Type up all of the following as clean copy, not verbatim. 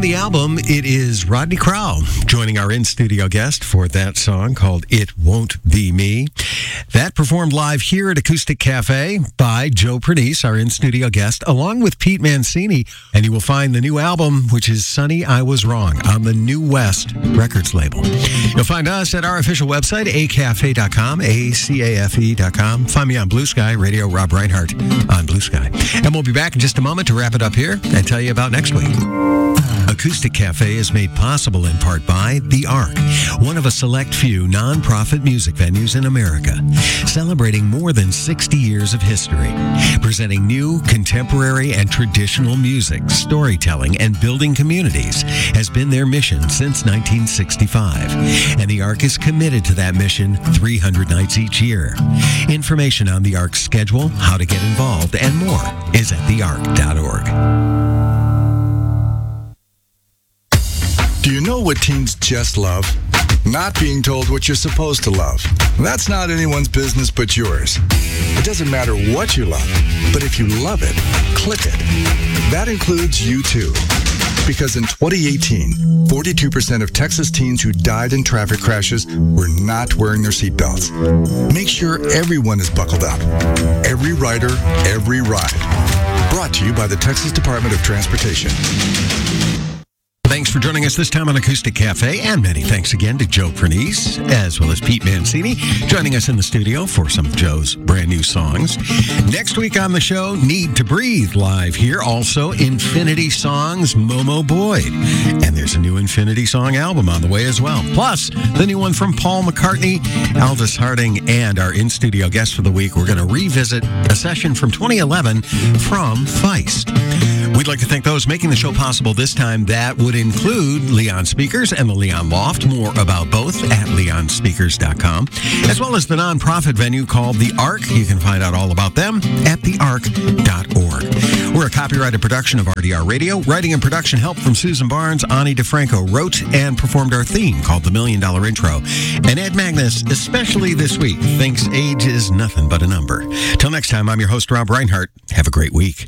the album, it is Rodney Crowell joining our in-studio guest for that song called It Won't Be Me. That performed live here at Acoustic Cafe by Joe Pernice, our in-studio guest, along with Pete Mancini. And you will find the new album, which is Sonny, I Was Wrong, on the New West Records label. You'll find us at our official website, acafe.com, acafe.com. Find me on Blue Sky, Radio Rob Reinhardt on Blue Sky. And we'll be back in just a moment to wrap it up here and tell you about next week. Acoustic Cafe is made possible in part by The Ark, one of a select few non-profit music venues in America, celebrating more than 60 years of history, presenting new, contemporary, and traditional music, storytelling, and building communities has been their mission since 1965. And The Ark is committed to that mission 300 nights each year. Information on The Ark's schedule, how to get involved, and more is at theark.org. Do you know what teens just love? Not being told what you're supposed to love. That's not anyone's business but yours. It doesn't matter what you love, but if you love it, click it. That includes you too. Because in 2018, 42% of Texas teens who died in traffic crashes were not wearing their seatbelts. Make sure everyone is buckled up. Every rider, every ride. Brought to you by the Texas Department of Transportation. Thanks for joining us this time on Acoustic Cafe, and many thanks again to Joe Pernice, as well as Pete Mancini, joining us in the studio for some of Joe's brand new songs. Next week on the show, Need to Breathe live here. Also, Infinity Songs, Momo Boyd. And there's a new Infinity Song album on the way as well. Plus, the new one from Paul McCartney, Aldous Harding, and our in-studio guest for the week. We're going to revisit a session from 2011 from Feist. We'd like to thank those making the show possible this time. That would include Leon Speakers and the Leon Loft. More about both at leonspeakers.com, as well as the nonprofit venue called The Ark. You can find out all about them at theark.org. We're a copyrighted production of RDR Radio. Writing and production help from Susan Barnes. Ani DeFranco wrote and performed our theme called The $1 Million Intro. And Ed Magnus, especially this week, thinks age is nothing but a number. Till next time, I'm your host, Rob Reinhardt. Have a great week.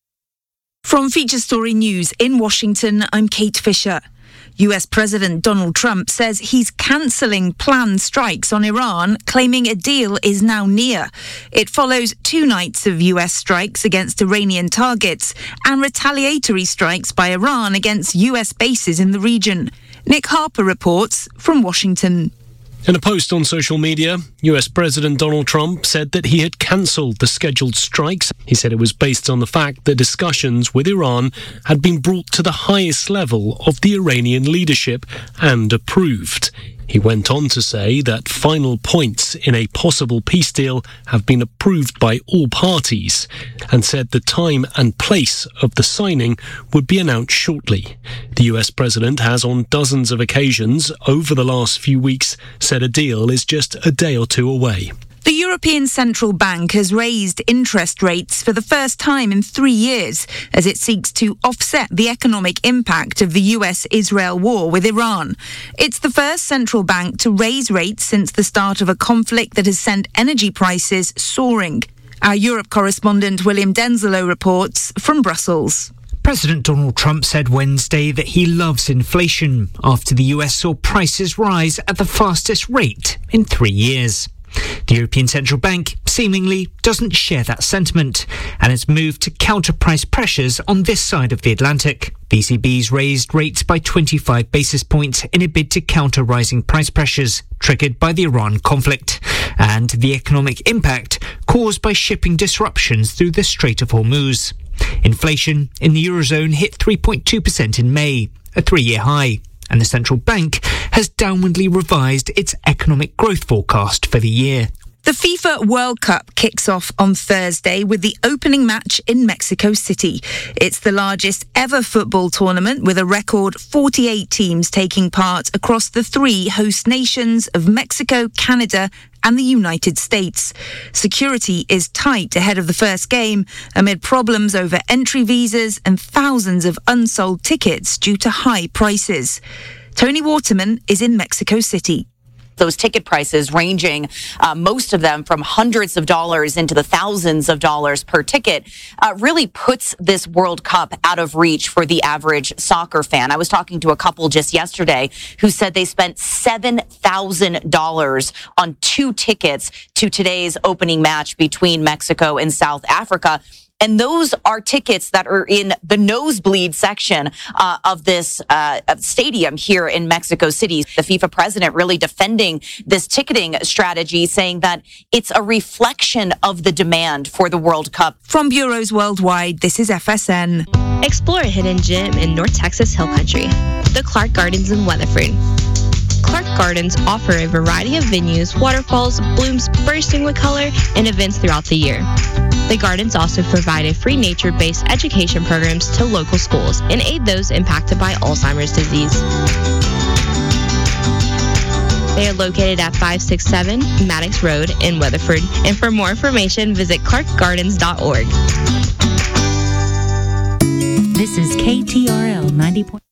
From Feature Story News in Washington, I'm Kate Fisher. US President Donald Trump says he's cancelling planned strikes on Iran, claiming a deal is now near. It follows 2 nights of US strikes against Iranian targets and retaliatory strikes by Iran against US bases in the region. Nick Harper reports from Washington. In a post on social media, US President Donald Trump said that he had cancelled the scheduled strikes. He said it was based on the fact that discussions with Iran had been brought to the highest level of the Iranian leadership and approved. He went on to say that final points in a possible peace deal have been approved by all parties, and said the time and place of the signing would be announced shortly. The US president has on dozens of occasions over the last few weeks said a deal is just a day or two away. The European Central Bank has raised interest rates for the first time in 3 years as it seeks to offset the economic impact of the US-Israel war with Iran. It's the first central bank to raise rates since the start of a conflict that has sent energy prices soaring. Our Europe correspondent William Denzelo reports from Brussels. President Donald Trump said Wednesday that he loves inflation after the US saw prices rise at the fastest rate in 3 years. The European Central Bank seemingly doesn't share that sentiment and has moved to counter price pressures on this side of the Atlantic. The ECB's raised rates by 25 basis points in a bid to counter rising price pressures triggered by the Iran conflict and the economic impact caused by shipping disruptions through the Strait of Hormuz. Inflation in the Eurozone hit 3.2% in May, a 3-year high, and the central bank has downwardly revised its economic growth forecast for the year. The FIFA World Cup kicks off on Thursday with the opening match in Mexico City. It's the largest ever football tournament with a record 48 teams taking part across the 3 host nations of Mexico, Canada and the United States. Security is tight ahead of the first game amid problems over entry visas and thousands of unsold tickets due to high prices. Tony Waterman is in Mexico City. those ticket prices ranging, most of them from hundreds of dollars into the thousands of dollars per ticket, really puts this World Cup out of reach for the average soccer fan. I was talking to a couple just yesterday who said they spent $7,000 on 2 tickets to today's opening match between Mexico and South Africa. And those are tickets that are in the nosebleed section of this stadium here in Mexico City. The FIFA president really defending this ticketing strategy, saying that it's a reflection of the demand for the World Cup. From bureaus worldwide, this is FSN. Explore a hidden gem in North Texas Hill Country, the Clark Gardens in Weatherford. Clark Gardens offer a variety of venues, waterfalls, blooms bursting with color, and events throughout the year. The gardens also provide a free nature-based education programs to local schools and aid those impacted by Alzheimer's disease. They are located at 567 Maddox Road in Weatherford, and for more information, visit clarkgardens.org. This is KTRL 90.